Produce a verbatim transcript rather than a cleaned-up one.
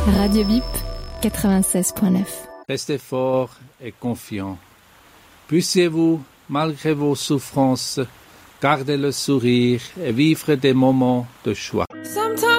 Radio Bip quatre-vingt-seize point neuf. Restez forts et confiants. Puissiez-vous, malgré vos souffrances, garder le sourire et vivre des moments de joie.